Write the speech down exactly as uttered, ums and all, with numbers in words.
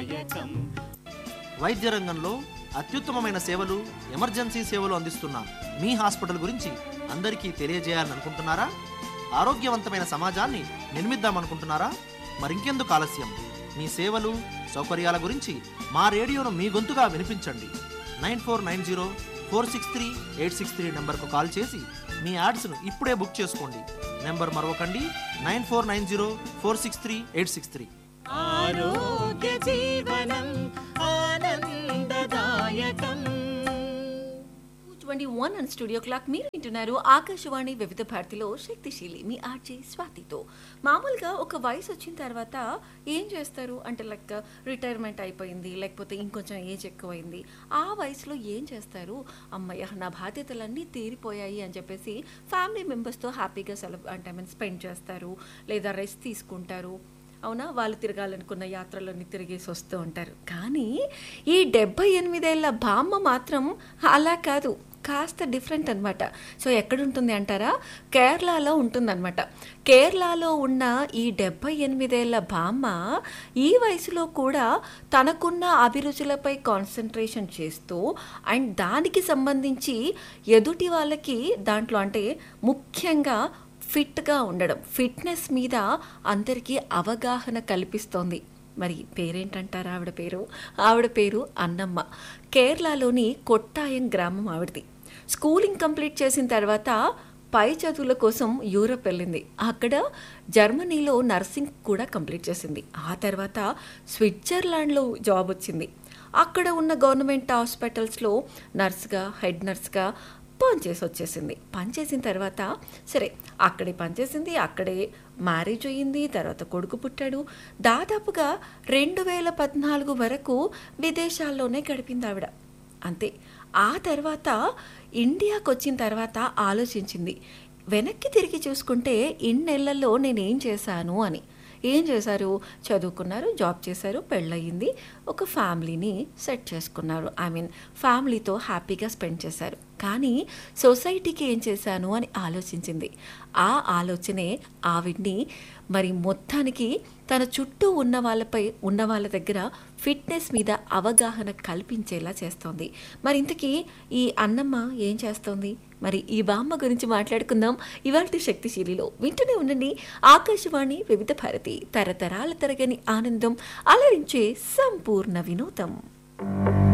వైద్య రంగంలో అత్యుత్తమమైన సేవలు, ఎమర్జెన్సీ సేవలు అందిస్తున్న మీ హాస్పిటల్ గురించి అందరికీ తెలియజేయాలని అనుకుంటున్నారా? ఆరోగ్యవంతమైన సమాజాన్ని నిర్మిద్దామనుకుంటున్నారా? మరింకెందుకు ఆలస్యం? మీ సేవలు, సౌకర్యాల గురించి మా రేడియోను మీ గొంతుగా వినిపించండి. Nine four nine zero four six three eight six three నెంబర్కు కాల్ చేసి మీ యాడ్స్ను ఇప్పుడే బుక్ చేసుకోండి. Number మరొకండి, nine four nine zero four six three eight six three. ఆరోగ్య జీవనం ఆనందదాయకం. Twenty one and studio clock మీరు వింటున్నారు ఆకాశవాణి వివిధ భారతిలో శక్తిశీలి మీ ఆర్జే స్వాతితో. మామూలుగా ఒక వయసు వచ్చిన తర్వాత ఏం చేస్తారు అంటే లైక్ రిటైర్మెంట్ అయిపోయింది, లేకపోతే ఇంకొంచెం ఏజ్ ఎక్కువైంది, ఆ వయసులో ఏం చేస్తారు? అమ్మయ్య నా బాధ్యతలన్నీ తీరిపోయాయి అని చెప్పేసి ఫ్యామిలీ మెంబర్స్తో హ్యాపీగా సెలబ్ అంటే ఐ మీన్ స్పెండ్ చేస్తారు, లేదా రెస్ట్ తీసుకుంటారు. అవునా, వాళ్ళు తిరగాలనుకున్న యాత్రలన్నీ తిరిగేసి వస్తూ ఉంటారు. కానీ ఈ డెబ్బై ఎనిమిదేళ్ల బామ్మ మాత్రం అలా కాదు, కాస్త డిఫరెంట్ అనమాట. సో ఎక్కడుంటుంది అంటారా? కేరళలో ఉంటుందన్నమాట. కేరళలో ఉన్న ఈ డెబ్బై ఎనిమిదేళ్ల బామ్మ ఈ వయసులో కూడా తనకున్న అభిరుచులపై కాన్సన్ట్రేషన్ చేస్తూ అండ్ దానికి సంబంధించి ఎదుటి వాళ్ళకి దాంట్లో అంటే ముఖ్యంగా ఫిట్గా ఉండడం, ఫిట్నెస్ మీద అందరికీ అవగాహన కల్పిస్తోంది. మరి పేరేంటంటారా ఆవిడ పేరు? ఆవిడ పేరు అన్నమ్మ. కేరళలోని కొట్టాయం గ్రామం ఆవిడది. స్కూలింగ్ కంప్లీట్ చేసిన తర్వాత పై చదువుల కోసం యూరప్ వెళ్ళింది. అక్కడ జర్మనీలో నర్సింగ్ కూడా కంప్లీట్ చేసింది. ఆ తర్వాత స్విట్జర్లాండ్లో జాబ్ వచ్చింది. అక్కడ ఉన్న గవర్నమెంట్ హాస్పిటల్స్లో నర్స్గా, హెడ్ నర్స్గా పనిచేసి వచ్చేసింది. పనిచేసిన తర్వాత సరే అక్కడే పనిచేసింది, అక్కడే మ్యారేజ్ అయ్యింది, తర్వాత కొడుకు పుట్టాడు. దాదాపుగా రెండు వేల పద్నాలుగు వరకు విదేశాల్లోనే గడిపింది ఆవిడ. అంతే. ఆ తర్వాత ఇండియాకు వచ్చిన తర్వాత ఆలోచించింది, వెనక్కి తిరిగి చూసుకుంటే ఇన్నేళ్లలో నేనేం చేశాను అని. ఏం చేశారు? చదువుకున్నారు, జాబ్ చేశారు, పెళ్ళయింది, ఒక ఫ్యామిలీని సెట్ చేసుకున్నారు. ఐ మీన్ ఫ్యామిలీతో హ్యాపీగా స్పెండ్ చేశారు. కానీ సొసైటీకి ఏం చేశాను అని ఆలోచించింది. ఆ ఆలోచనే ఆవిడ్ని మరి మొత్తానికి తన చుట్టూ ఉన్న వాళ్ళపై ఉన్న వాళ్ళ దగ్గర ఫిట్నెస్ మీద అవగాహన కల్పించేలా చేస్తోంది. మరి ఇంతకీ ఈ అన్నమ్మ ఏం చేస్తోంది? మరి ఈ బామ్మ గురించి మాట్లాడుకుందాం ఇవాల్టి శక్తిశీలిలో. వింటూనే ఉండండి ఆకాశవాణి వివిధ భారతి, తరతరాల తరగని ఆనందం, అలరించే సంపూర్ణ వినోదం.